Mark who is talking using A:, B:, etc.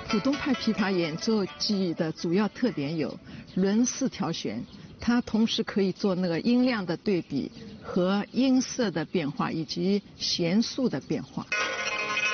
A: 普通派琵琶演奏机的主要特点有轮4条弦，它同时可以做那个音量的对比和音色的变化以及弦数的变化。